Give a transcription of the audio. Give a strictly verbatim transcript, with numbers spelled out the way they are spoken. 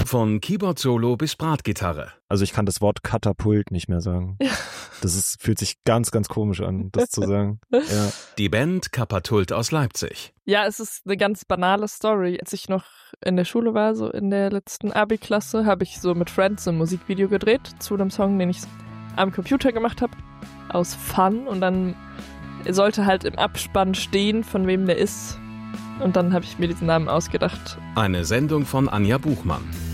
Von Keyboard-Solo bis Bratgitarre. Also ich kann das Wort Katapult nicht mehr sagen. Das ist, fühlt sich ganz, ganz komisch an, das zu sagen. Ja. Die Band Kapatult aus Leipzig. Ja, es ist eine ganz banale Story. Als ich noch in der Schule war, so in der letzten Abi-Klasse, habe ich so mit Friends ein Musikvideo gedreht zu einem Song, den ich am Computer gemacht habe, aus Fun. Und dann sollte halt im Abspann stehen, von wem der ist. Und dann habe ich mir diesen Namen ausgedacht. Eine Sendung von Anja Buchmann.